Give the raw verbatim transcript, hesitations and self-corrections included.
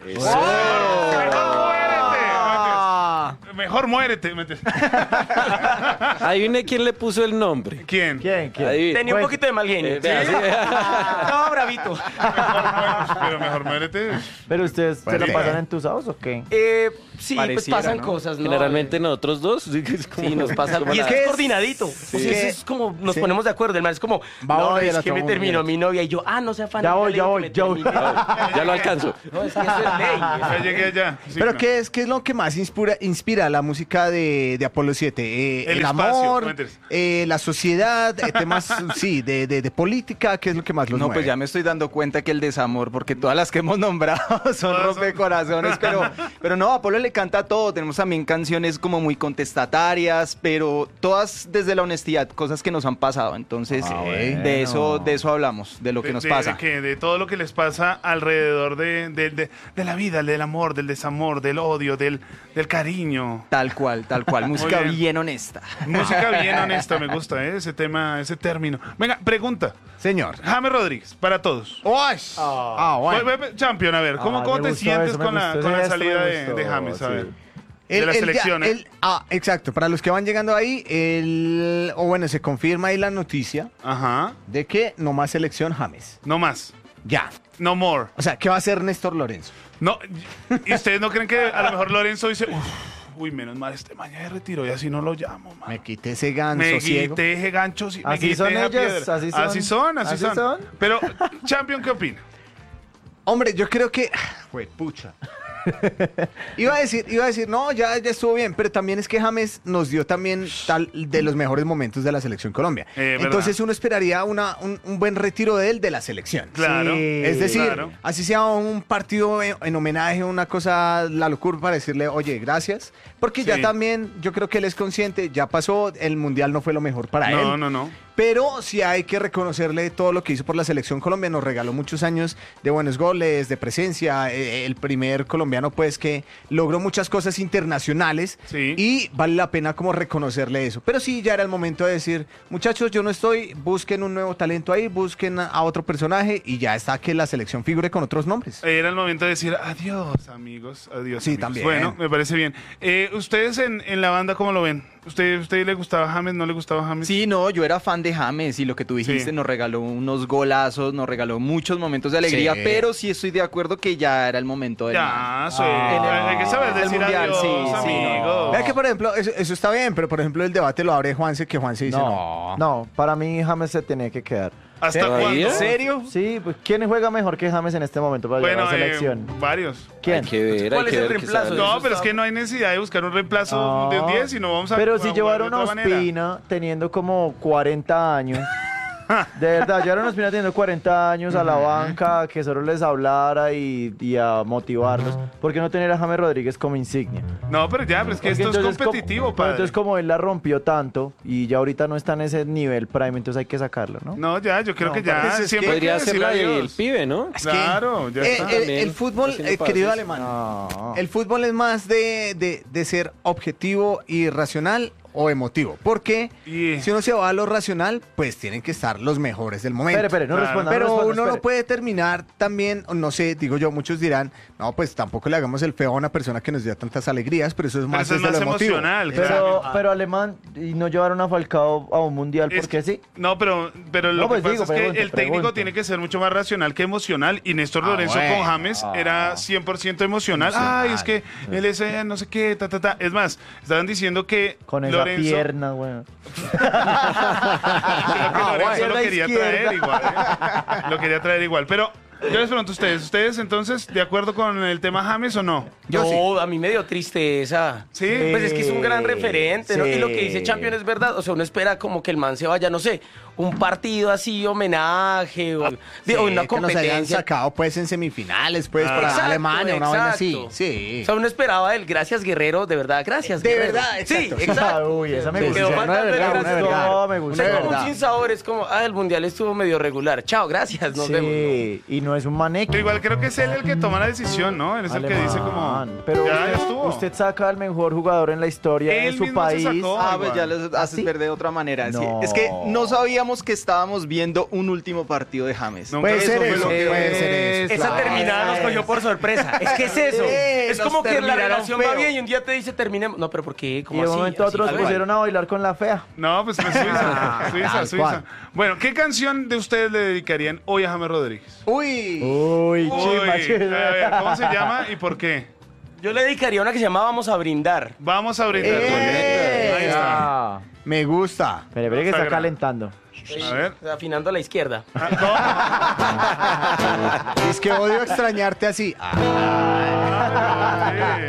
Mejor muérete. Mejor muérete. Adivine quién le puso el nombre. ¿Quién? ¿Quién? ¿Quién? Adivine. Tenía un poquito de mal genio. Eh, vea, ¿Sí? sí. No, bravito. Mejor muérete. Pero mejor muérete. ¿Pero ustedes se Vale. la pasan entusados o qué? Eh, sí, Pareciera, pues pasan ¿no? cosas, ¿no? Generalmente nosotros dos. Sí, que es como- Sí, nos pasa. como Y es la- que es es- coordinadito. sí. O sea, eso es como nos Sí. ponemos de acuerdo. El man es como, Va no, uno y el es que otro me muy terminó bien. mi novia. Y yo, ah, no sea fan. Ya voy, le ya digo voy, que me ya voy. terminé. Ya lo alcanzo. No, es que eso es ley. Ya llegué allá. Sí, Pero no. ¿qué es, qué es lo que más inspira, inspira la música de, de Apolo siete? Eh, El el espacio, no amor, me interesa. eh, la sociedad, eh, temas, sí, de, de, de política, ¿qué es lo que más los No, mueve? pues ya me estoy dando cuenta que el desamor, porque todas las que hemos nombrado son Todas son- rompecorazones, pero, pero no, Apolo le canta todo. Tenemos también canciones como muy contestatarias, pero todas desde la honestidad, cosas que nos han pasado. Entonces, Ah, eh, bueno. de eso, de eso hablamos, de lo que De- nos de- pasa. De, que- de todo lo que les pasa alrededor de, de, de- de la vida, del amor, del desamor, del odio, del, del cariño. Tal cual, tal cual. Música bien. bien honesta. Música bien honesta, me gusta ¿eh? ese tema, ese término. Venga, pregunta. Señor. James Rodríguez, para todos. ¡Uy! Ah, bueno. Ve- ve- Champion, a ver, ¿cómo, Ah, cómo me te gustó sientes eso, me con la, gustó con la ese gesto, salida me de, gustó, de James? A sí. ver. El- de la el- selección, ya- ¿eh? el- ah, exacto. Para los que van llegando ahí, el, o bueno, se confirma ahí la noticia Ajá. de que no más selección James. No más. Ya. No more. O sea, ¿qué va a hacer Néstor Lorenzo? No, ¿y ustedes no creen que a lo mejor Lorenzo dice, "Uf, uy, menos mal, este mañana se retiró y así no lo llamo, man"? Me quité ese ganso Me ciego. quité ese gancho, sí, me Así quité son esa ellas, piedra. así son. así son, así Así son. son. Pero, Champion, ¿qué opina? Hombre, yo creo que. Fue pucha. iba a decir, iba a decir, no, ya, ya estuvo bien, pero también es que James nos dio también tal de los mejores momentos de la selección Colombia. Eh, Entonces uno esperaría una, un, un buen retiro de él de la selección. Claro. Sí. Es decir, Claro. así sea un partido en, en homenaje, una cosa, la locura para decirle, oye, gracias. Porque ya Sí. también, yo creo que él es consciente, ya pasó, el Mundial no fue lo mejor para él. No, no, no. Pero sí hay que reconocerle todo lo que hizo por la selección Colombia. Nos regaló muchos años de buenos goles, de presencia. eh, El primer colombiano, pues, que logró muchas cosas internacionales. Sí. Y vale la pena como reconocerle eso. Pero sí, ya era el momento de decir, muchachos, yo no estoy, busquen un nuevo talento ahí, busquen a, a otro personaje y ya está que la selección figure con otros nombres. Era el momento de decir adiós, amigos. Adiós. Sí, amigos. también. Bueno, me parece bien. Eh, ¿Ustedes en, en la banda cómo lo ven? ¿Usted, ¿Usted le gustaba James? ¿No le gustaba James? Sí, no, yo era fan de James y lo que tú dijiste, Sí. nos regaló unos golazos, nos regaló muchos momentos de alegría, Sí. pero sí estoy de acuerdo que ya era el momento del Ya, sí. Ah. Hay que saber Del decir mundial, adiós, sí, sí, amigos. Vea que, por ejemplo, eso, eso está bien, pero por ejemplo, el debate lo abre Juanse, que Juanse dice, no. No, no, para mí James se tiene que quedar. ¿Hasta ¿Todavía? cuándo? ¿En serio? Sí, pues ¿quién juega mejor que James en este momento para llegar Bueno, a la eh, selección? varios. ¿Quién? Hay que ver, ¿Cuál hay es que el ver qué reemplazo? sale. No, No, eso pero es está- que no hay necesidad de buscar un reemplazo No, de diez, sino vamos a Pero a si jugar llevaron de a otra manera. Ospina teniendo como cuarenta años. De verdad, llevaron a Ospina teniendo cuarenta años a la banca, que solo les hablara y, y a motivarlos. ¿Por qué no tener a James Rodríguez como insignia? No, pero ya, pero es que Porque esto es entonces, competitivo, como, padre. Entonces, como él la rompió tanto y ya ahorita no está en ese nivel prime, entonces hay que sacarlo, ¿no? No, ya, yo creo No, que ya. pues es siempre que- hay que Podría decir ser la del adiós. pibe, ¿no? Es que, Claro, ya eh, está. el, También, el fútbol, haciendo eh, querido pases. alemán, No. el fútbol es más de, de- de ser objetivo y racional o emotivo. Porque Y- si uno se va a lo racional, pues tienen que estar los mejores del momento. Espere, espere, no Claro. responda. Pero no responda, uno no espere. puede terminar también, no sé, digo yo, muchos dirán, no, pues tampoco le hagamos el feo a una persona que nos dio tantas alegrías, pero eso es Pero más, eso es desde más lo emotivo. emocional, Pero, claro. pero Alemán, y no llevaron a Falcao a un mundial, Es- porque sí. No, pero, pero lo No, pues que pasa digo, es que pregunto, el técnico pregunto. tiene que ser mucho más racional que emocional. Y Néstor Ah, Lorenzo bueno. con James era cien por ciento emocional. Emocional. Ay, es que él es eh, no sé qué, ta, ta, ta. Es más, estaban diciendo que Con esa Lorenzo, pierna, weón. creo que Lorenzo bueno. lo quería Izquierda. traer igual. ¿eh? Lo quería traer igual. Pero yo les pregunto a ustedes, ¿ustedes entonces de acuerdo con el tema James o no? Yo no, sí. a mí me dio tristeza. Sí. Pues es que es un gran referente, ¿no? Sí. Y lo que dice Champion es verdad. O sea, uno espera como que el man se vaya, no sé, un partido así, homenaje, o, de- o una Sí, que nos hayan competencia. sacado pues en semifinales, pues Ah. para Exacto, Alemania, una vaina así. exacto. Sí. O sea, uno esperaba el gracias Guerrero, de verdad, gracias De Guerrero. verdad, Sí, exacto. exacto. Uy, esa me Me gusta. quedó Una faltando de el verdad, gracias. una de verdad. No, me O gusta. sea, Una como verdad. un sin sabor, es como, ah, el mundial estuvo medio regular. Chao, gracias, nos vemos. Sí, y no es un maneque. Pero igual creo que es él el que toma la decisión, ¿no? Él es el que dice como, Alemán. Pero ya, usted, ya estuvo. usted saca al mejor jugador en la historia Él de su mismo se país. sacó. Ah, igual. pues ya los haces ¿Ah, sí? ver de otra manera. sí. No. Es que no sabíamos pensamos que estábamos viendo un último partido de James. Nunca Puede eso ser fue eso, lo que- puede ser eso. Esa claro. terminada nos cogió por sorpresa. Es que es eso. Sí, es nos como que la terminaron relación va feo. bien y un día te dice terminemos. No, pero ¿por qué? Y ¿Cómo de así? un momento a Así, otro nos tal cual. pusieron a bailar con la fea. No, pues fue Suiza. Suiza, tal Suiza. cual. Bueno, ¿qué canción de ustedes le dedicarían hoy a James Rodríguez? Uy. Uy, Uy, chimba, a chimba. ver, ¿cómo se llama y por qué? Yo le dedicaría una que se llama Vamos a brindar. Vamos a brindar. ¡Eh! Ahí está. Ah, Me gusta. Espere, espere que está Sagrado. calentando. A ver. Afinando a la izquierda. Es que odio extrañarte así. Ah, sí.